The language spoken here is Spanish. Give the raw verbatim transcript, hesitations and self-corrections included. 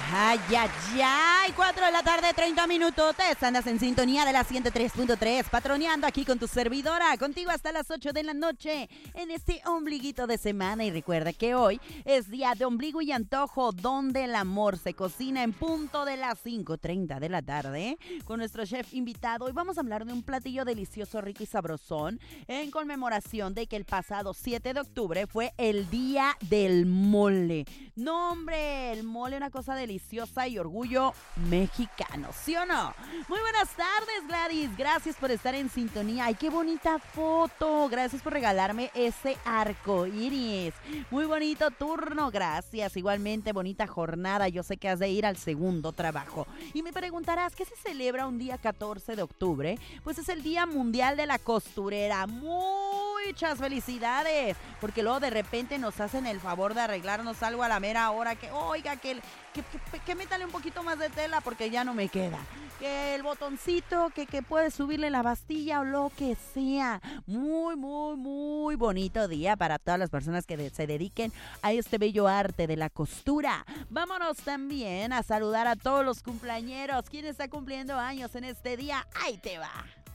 Ay, ay, ay, cuatro de la tarde, treinta minutos. Andas en sintonía de la ciento tres punto tres, patroneando aquí con tu servidora, contigo hasta las ocho de la noche, en este ombliguito de semana. Y recuerda que hoy es día de ombligo y antojo, donde el amor se cocina en punto de las cinco treinta de la tarde, con nuestro chef invitado. Hoy vamos a hablar de un platillo delicioso, rico y sabrosón, en conmemoración de que el pasado siete de octubre fue el día del mole. No, hombre, el mole, una cosa deliciosa y orgullo mexicano, ¿sí o no? Muy buenas tardes, Gladys. Gracias por estar en sintonía. Ay, qué bonita foto. Gracias por regalarme ese arco iris. Muy bonito turno. Gracias. Igualmente, bonita jornada. Yo sé que has de ir al segundo trabajo. Y me preguntarás, ¿qué se celebra un día catorce de octubre? Pues es el Día Mundial de la Costurera. Muchas felicidades. Porque luego de repente nos hacen el favor de arreglarnos algo a la mera hora. Que, oiga, que el... Que, que, que métale un poquito más de tela porque ya no me queda. Que el botoncito, que, que puede subirle la bastilla o lo que sea. Muy, muy, muy bonito día para todas las personas que de, se dediquen a este bello arte de la costura. Vámonos también a saludar a todos los cumpleañeros. ¿Quién está cumpliendo años en este día? ¡Ahí te va!